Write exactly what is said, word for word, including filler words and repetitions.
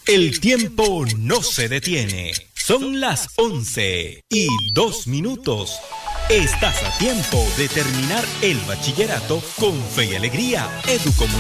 El tiempo no se detiene. Son las once y dos minutos. Estás a tiempo de terminar el bachillerato con fe y alegría. Educomunicación.